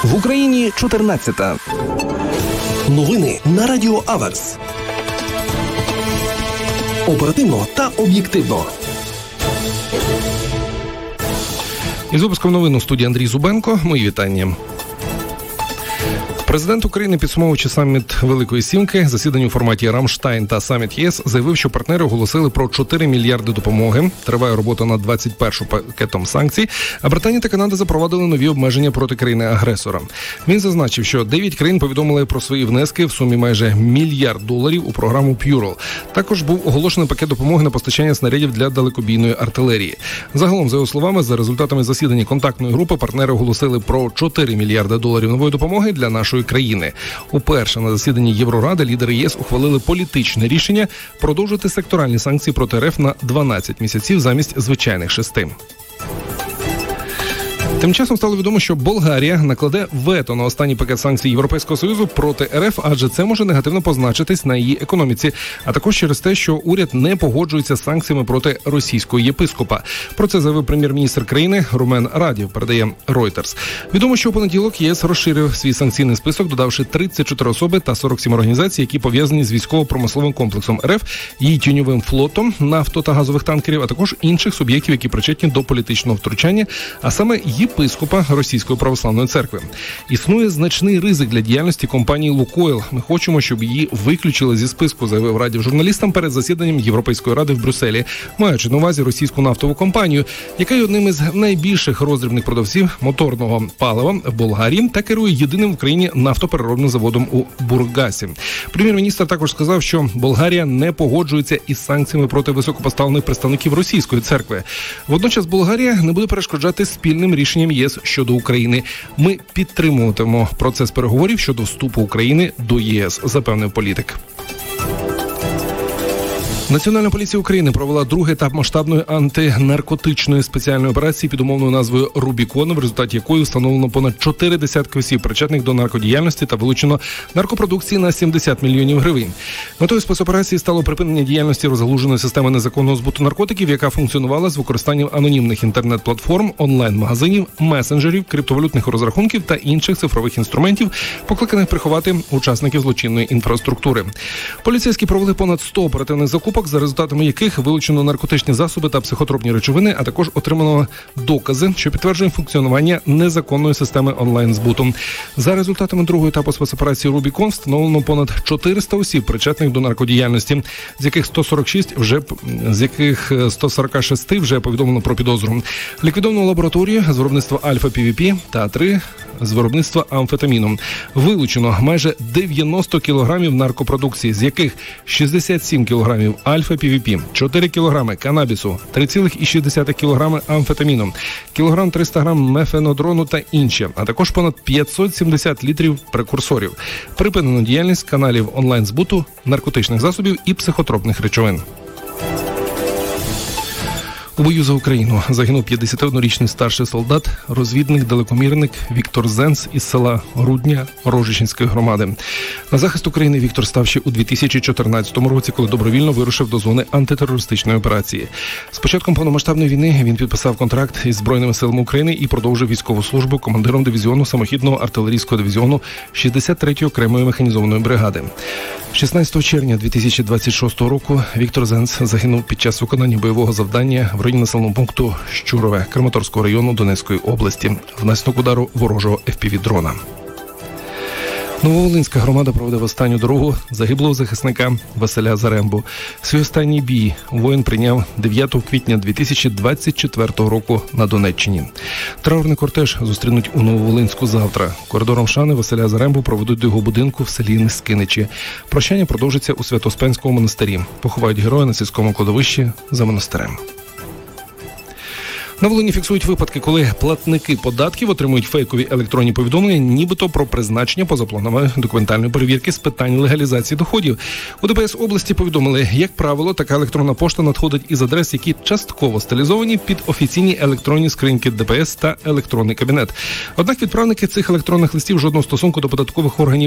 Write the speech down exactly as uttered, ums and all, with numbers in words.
В Україні чотирнадцята. Новини на Радіо Аверс. Оперативно та об'єктивно. Із випуском новин у студії Андрій Зубенко. Мої вітання. Президент України, підсумовуючи саміт Великої Сімки, засідання у форматі Рамштайн та саміт ЄС, заявив, що партнери оголосили про чотири мільярди допомоги. Триває робота над двадцять першим пакетом санкцій, а Британія та Канада запровадили нові обмеження проти країни-агресора. Він зазначив, що дев'ять країн повідомили про свої внески в сумі майже мільярд доларів у програму П'юрл. Також був оголошений пакет допомоги на постачання снарядів для далекобійної артилерії. Загалом, за його словами, за результатами засідання контактної групи, партнери оголосили про чотири мільярди доларів нової допомоги для нашої країни. Уперше на засіданні Євроради лідери ЄС ухвалили політичне рішення продовжити секторальні санкції проти РФ на дванадцять місяців замість звичайних шести. Тим часом стало відомо, що Болгарія накладе вето на останній пакет санкцій Європейського Союзу проти РФ, адже це може негативно позначитись на її економіці, а також через те, що уряд не погоджується з санкціями проти російського єпископа. Про це заявив прем'єр-міністр країни Румен Радєв, передає Reuters. Відомо, що у понеділок ЄС розширив свій санкційний список, додавши тридцять чотири особи та сорок сім організацій, які пов'язані з військово-промисловим комплексом РФ, її тіньовим флотом нафто- та газових танкерів, а також інших суб'єктів, які причетні до політичного втручання, а саме єпископа Російської православної церкви. Існує значний ризик для діяльності компанії «Лукойл». Ми хочемо, щоб її виключили зі списку, заявив Радєв журналістам перед засіданням Європейської ради в Брюсселі, маючи на увазі російську нафтову компанію, яка є одним із найбільших роздрібних продавців моторного палива в Болгарії та керує єдиним в Україні нафтопереробним заводом у Бургасі. Прем'єр-міністр також сказав, що Болгарія не погоджується із санкціями проти високопоставлених представників російської церкви. Водночас Болгарія не буде перешкоджати спільним рішенням ЄС щодо України. Ми підтримуватимемо процес переговорів щодо вступу України до ЄС, запевнив політик. Національна поліція України провела другий етап масштабної антинаркотичної спеціальної операції під умовною назвою «Рубікон», в результаті якої встановлено понад чотири десятки осіб, причетних до наркодіяльності, та вилучено наркопродукції на сімдесят мільйонів гривень. Метою спецоперації стало припинення діяльності розгалуженої системи незаконного збуту наркотиків, яка функціонувала з використанням анонімних інтернет-платформ, онлайн-магазинів, месенджерів, криптовалютних розрахунків та інших цифрових інструментів, покликаних приховати учасників злочинної інфраструктури. Поліцейські провели понад сто оперативних закупок, за результатами яких вилучено наркотичні засоби та психотропні речовини, а також отримано докази, що підтверджують функціонування незаконної системи онлайн-збуту. За результатами другого етапу спецоперації «Рубікон» встановлено понад чотириста осіб, причетних до наркодіяльності, з яких сто сорок шість вже з яких сто сорок шість вже повідомлено про підозру. Ліквідовано лабораторію з виробництва альфа-пі ві пі та три з виробництва амфетаміну. Вилучено майже дев'яносто кілограмів наркопродукції, з яких шістдесят сім кілограмів альфа-пі ві пі, чотири кілограми канабісу, три цілих шість десятих кілограми амфетаміну, кілограм триста грам мефенодрону та інші, а також понад п'ятсот сімдесят літрів прекурсорів. Припинено діяльність каналів онлайн-збуту, наркотичних засобів і психотропних речовин. У бою за Україну загинув п'ятдесятиоднорічний старший солдат, розвідник-далекомірник Віктор Зенц із села Рудня Рожичинської громади. На захист України Віктор став ще у дві тисячі чотирнадцятому році, коли добровільно вирушив до зони антитерористичної операції. З початком повномасштабної війни він підписав контракт із Збройними силами України і продовжив військову службу командиром дивізіону самохідного артилерійського дивізіону шістдесят третьої окремої механізованої бригади. шістнадцятого червня дві тисячі двадцять шостого року Віктор Зенц загинув під час виконання бойового завдання в районі населеного пункту Щурове Краматорського району Донецької області внаслідок удару ворожого еф пі ві-дрона. Нововолинська громада проведе в останню дорогу загиблого захисника Василя Зарембу. Свій останній бій воїн прийняв дев'ятого квітня дві тисячі двадцять четвертого року на Донеччині. Траурний кортеж зустрінуть у Нововолинську завтра. Коридором шани Василя Зарембу проведуть до його будинку в селі Нескиничі. Прощання продовжиться у Свято-Успенському монастирі. Поховають героя на сільському кладовищі за монастирем. На Волині фіксують випадки, коли платники податків отримують фейкові електронні повідомлення, нібито про призначення позапланової документальної перевірки з питань легалізації доходів. У де пе ес області повідомили, як правило, така електронна пошта надходить із адрес, які частково стилізовані під офіційні електронні скриньки де пе ес та електронний кабінет. Однак відправники цих електронних листів жодного стосунку до податкових органів